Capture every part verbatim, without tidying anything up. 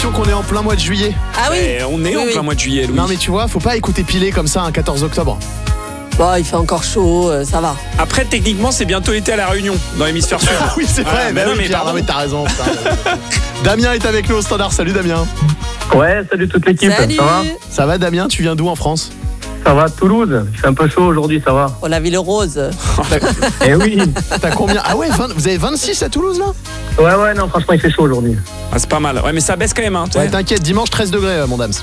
Qu'on est en plein mois de juillet. Ah oui. Et on est oui, en oui. plein mois de juillet, Louis. Non mais tu vois, faut pas écouter pilé comme ça un quatorze octobre. Bon, il fait encore chaud, euh, ça va. Après, techniquement, c'est bientôt été à La Réunion, dans l'hémisphère sud. Ah oui, c'est vrai. Ah, bah mais non, oui, mais Pierre, pardon. non, mais t'as raison. putain. Damien est avec nous au standard. Salut Damien. Ouais, salut toute l'équipe. Salut. Ça va Ça va Damien? Tu viens d'où en France? Ça va, Toulouse. Il fait un peu chaud aujourd'hui, ça va. Oh, la ville rose. Eh oui. T'as combien? Ah ouais, vingt vous avez vingt-six à Toulouse là? Ouais, ouais, non, franchement, il fait chaud aujourd'hui. Ah, c'est pas mal. Ouais, mais ça baisse quand même. Hein, Ouais, t'inquiète, dimanche treize degrés, euh, mon dame.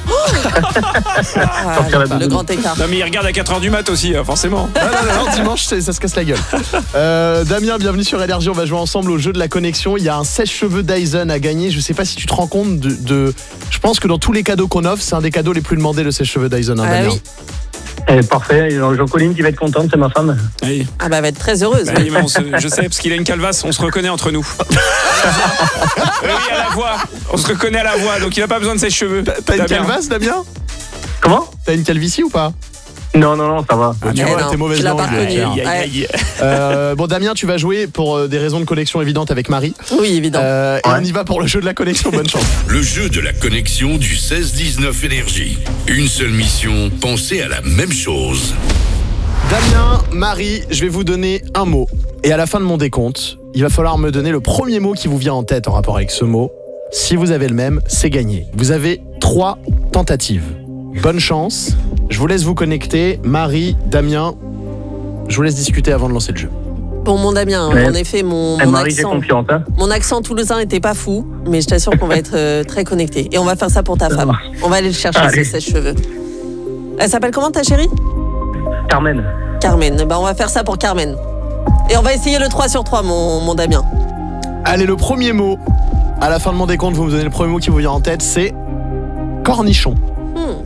Ah, le grand écart. non, mais il regarde à quatre heures du mat aussi, euh, forcément. Non, non, non, dimanche, c'est- ça se casse la gueule. Euh, Damien, bienvenue sur Énergie. On va jouer ensemble au jeu de la connexion. Il y a un sèche-cheveux Dyson à gagner. Je sais pas si tu te rends compte de, de- Je pense que dans tous les cadeaux qu'on offre, c'est un des cadeaux les plus demandés, le sèche-cheveux Dyson. Hein, Ah Damien. oui. Eh, parfait. Jean-Colline qui va être contente, c'est ma femme. Oui. Ah bah, elle va être très heureuse. Bah, oui, mais on se- je sais, parce qu'il a une calvasse, on se reconnaît entre nous. oui, à la voix. On se reconnaît à la voix, donc il a pas besoin de ses cheveux. T'as une Damien. calvasse, Damien? Comment T'as une calvitie ou pas? Non, non, non, ça va. Ah, tu Eh vois, non, t'es mauvaise tu l'as langue. pas reconnu. Pierre. Aïe, aïe, aïe. Euh, bon, Damien, tu vas jouer pour euh, des raisons de connexion évidentes avec Marie. Oui, évident. Euh, et Ouais. on y va pour le jeu de la connexion. Bonne chance. Le jeu de la connexion du seize dix-neuf Énergie. Une seule mission, penser à la même chose. Damien, Marie, je vais vous donner un mot. Et à la fin de mon décompte, il va falloir me donner le premier mot qui vous vient en tête en rapport avec ce mot. Si vous avez le même, c'est gagné. Vous avez trois tentatives. Bonne chance. Je vous laisse vous connecter. Marie, Damien, je vous laisse discuter avant de lancer le jeu. Pour mon Damien, Ouais. en effet, mon, Eh, mon Marie, j'ai accent, confiance. Hein. mon accent toulousain était pas fou, mais je t'assure qu'on va être euh, très connectés. Et on va faire ça pour ta Ça femme. marche. On va aller le chercher, Allez. ce sèche-cheveux. Elle s'appelle comment ta chérie? Carmen. Carmen. Ben, on va faire ça pour Carmen. Et on va essayer le trois sur trois, mon, mon Damien. Allez, le premier mot. À la fin de mon décompte, vous me donnez le premier mot qui vous vient en tête, c'est cornichon. Hmm.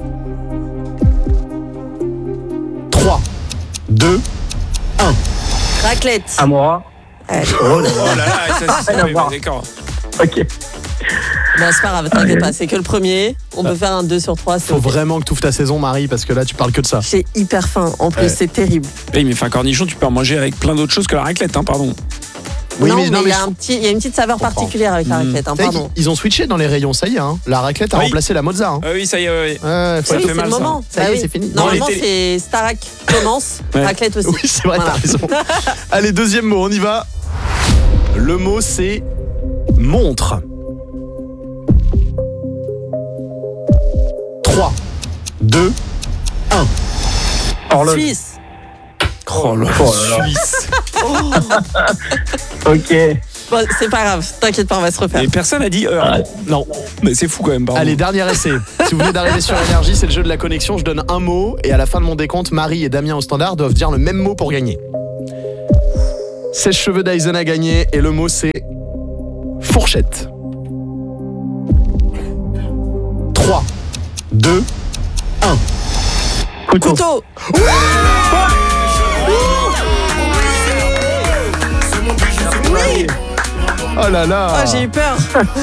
trois, deux, un. Raclette. Amora. Allez. Oh là Oh là là, ça, c'est Rien à oui, voir. d'accord. là. Ok. Bon, c'est pas grave, t'inquiète pas, c'est que le premier. On peut faire un deux sur trois. Faut vraiment que tu ouvres ta saison, Marie, parce que là, tu parles que de ça. J'ai hyper faim, en plus, Ouais. c'est terrible. Oui, mais enfin, cornichon, tu peux en manger avec plein d'autres choses que la raclette, hein, pardon. Oui, non, mais- mais, non, il, mais y a je- un petit, il y a une petite saveur comprends. particulière avec la Mmh. raclette, hein, T'as vu, pardon. ils ont switché dans les rayons, ça y est. Hein. La raclette a Ah oui. remplacé la mozza. Hein. Ah oui, ça y est, ouais, ouais. Ouais, faut Ça oui, fait c'est mal, le ça. moment. Ça y est, Bah oui. c'est fini. Normalement, Non, les c'est Starac commence, Ouais. raclette aussi. Oui, c'est vrai, Voilà. t'as raison. Allez, deuxième mot, on y va. Le mot, c'est montre. trois, deux, un. Horloge. Suisse. Oh là, Oh là là. Suisse. Ok. Bon, c'est pas grave, t'inquiète pas, on va se refaire. Et personne a dit heure. Non. Mais c'est fou quand même, pardon. Allez, dernier essai. Si vous venez d'arriver sur Énergie, c'est le jeu de la connexion. Je donne un mot et à la fin de mon décompte, Marie et Damien au standard doivent dire le même mot pour gagner. Sèche-cheveux Dyson a gagné et le mot, c'est fourchette. trois, deux, un. Couteau. Couteau. Oui. Oh là là. Ah, j'ai eu peur.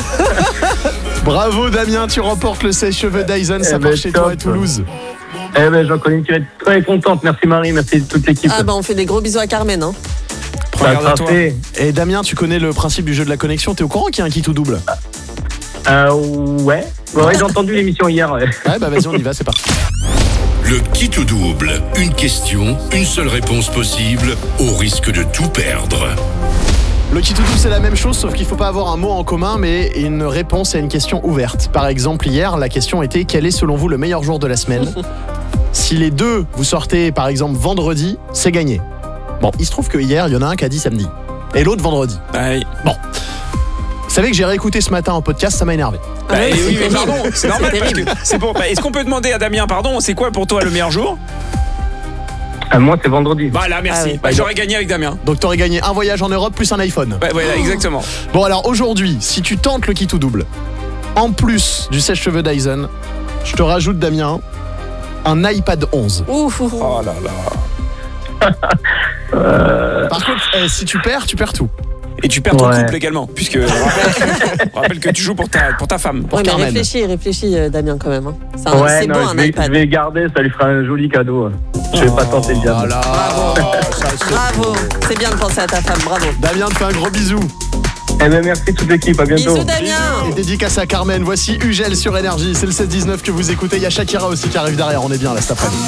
Bravo Damien, tu remportes le sèche-cheveux Dyson, ça Eh part ben, chez toi top. à Toulouse. Eh ben, Jean-Colline qui va être très contente. Merci Marie, merci toute l'équipe. Ah bah on fait des gros bisous à Carmen. Hein. Ça Regarde à sera toi. fait. Et Damien, tu connais le principe du jeu de la connexion, t'es au courant qu'il y a un kit ou double? Euh, ouais. Ouais, j'ai entendu l'émission hier. Ouais. Ouais, bah vas-y, on y va, c'est parti. Le kit ou double. Une question, une seule réponse possible, au risque de tout perdre. Le kit ou double, c'est la même chose, sauf qu'il faut pas avoir un mot en commun, mais une réponse à une question ouverte. Par exemple, hier, la question était: quel est selon vous le meilleur jour de la semaine? Si les deux, vous sortez par exemple vendredi, c'est gagné. Bon, il se trouve que hier, il y en a un qui a dit samedi, et l'autre vendredi. Bah, oui. Vous savez que j'ai réécouté ce matin en podcast, ça m'a énervé. Ah Bah, ouais, et c'est oui, mais terrible. pardon, c'est normal parce que terrible. c'est pour. bah, Est-ce qu'on peut demander à Damien, pardon, c'est quoi pour toi le meilleur jour? Euh, moi, c'est vendredi. Voilà, merci. Ah oui. Bah, j'aurais gagné avec Damien. Donc t'aurais gagné un voyage en Europe plus un iPhone. Ouais, voilà, exactement. Bon alors aujourd'hui, si tu tentes le kit ou double, en plus du sèche-cheveux Dyson, je te rajoute Damien, un iPad onze. Ouf, ouf, ouf. Oh là là. Par contre, eh, si tu perds, tu perds tout. Et tu perds ton Ouais. couple également, puisque on rappelle, que, on rappelle que tu joues pour ta, pour ta femme. Pour Ouais, mais Carmen. réfléchis, réfléchis, euh, Damien, quand même. Hein. C'est un- Ouais, c'est non, bon, je un vais, iPad. je vais garder, ça lui fera un joli cadeau. Je vais pas tenter le diable. Voilà. Ça, c'est Bravo, beau. c'est bien de penser à ta femme, bravo. Damien te fait un gros bisou. Eh ben, merci toute l'équipe, à bientôt. Bisous Damien. Et dédicace à Carmen, voici Ugel sur Énergie. C'est le seize dix-neuf que vous écoutez. Il y a Shakira aussi qui arrive derrière. On est bien là cet après-midi.